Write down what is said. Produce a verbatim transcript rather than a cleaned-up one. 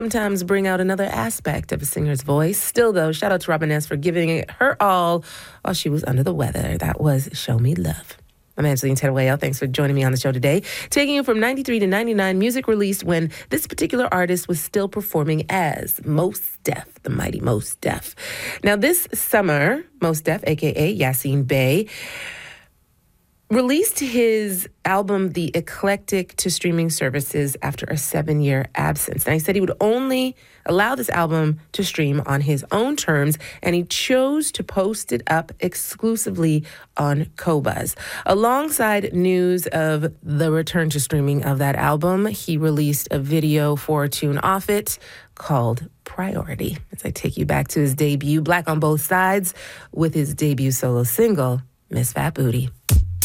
sometimes bring out another aspect of a singer's voice. Still, though, shout out to Robin S. for giving it her all while she was under the weather. That was Show Me Love. I'm Angeline Teruel. Thanks for joining me on the show today. Taking you from ninety-three to ninety-nine, music released when this particular artist was still performing as Mos Def, the mighty Mos Def. Now, this summer, Mos Def, a k a. Yasin Bey, released his album, The Eclectic, to streaming services after a seven-year absence. Now, he said he would only allow this album to stream on his own terms, and he chose to post it up exclusively on Qobuz. Alongside news of the return to streaming of that album, he released a video for a tune off it called Priority, as I take you back to his debut, Black on Both Sides, with his debut solo single, Miss Fat Booty.